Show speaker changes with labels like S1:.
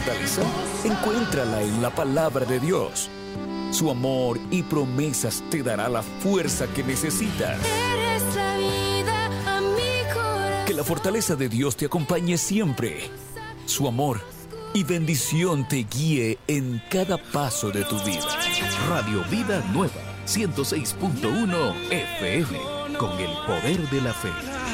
S1: fortaleza? Encuéntrala en la palabra de Dios. Su amor y promesas te dará la fuerza que necesitas.
S2: Eres la vida a mi corazón.
S1: Que la fortaleza de Dios te acompañe siempre. Su amor y bendición te guíe en cada paso de tu vida.
S3: Radio Vida Nueva, 106.1 FM, con el poder de la fe.